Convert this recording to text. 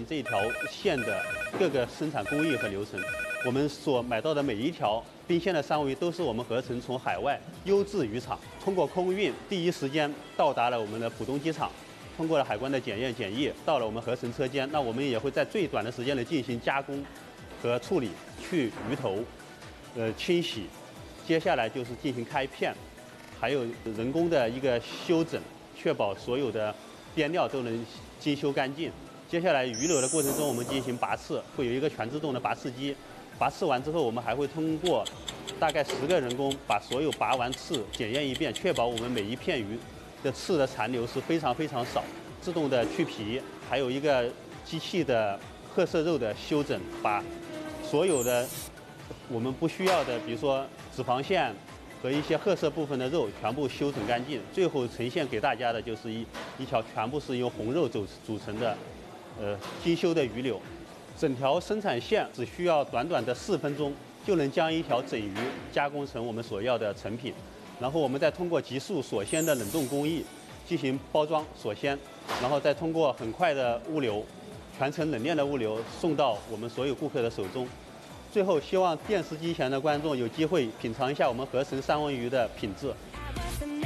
这一条线的各个生产工艺和流程。我们所买到的每一条冰鲜的三文鱼都是我们合成从海外优质渔场通过空运第一时间到达了我们的浦东机场，通过了海关的检验检疫，到了我们合成车间。那我们也会在最短的时间内进行加工和处理，去鱼头，清洗，接下来就是进行开片，还有人工的一个修整，确保所有的边料都能精修干净。接下来鱼柳的过程中，我们进行拔刺，会有一个全自动的拔刺机。拔刺完之后，我们还会通过大概10个人工把所有拔完刺检验一遍，确保我们每一片鱼的刺的残留是非常少。自动的去皮，还有一个机器的褐色肉的修整，把所有的我们不需要的，比如说脂肪线和一些褐色部分的肉全部修整干净，最后呈现给大家的就是一条全部是由红肉组成的精修的鱼柳。整条生产线只需要短短的4分钟就能将一条整鱼加工成我们所要的成品，然后我们再通过急速锁鲜的冷冻工艺进行包装锁鲜，然后再通过很快的物流，全程冷链的物流送到我们所有顾客的手中。最后，希望电视机前的观众有机会品尝一下我们合成三文鱼的品质。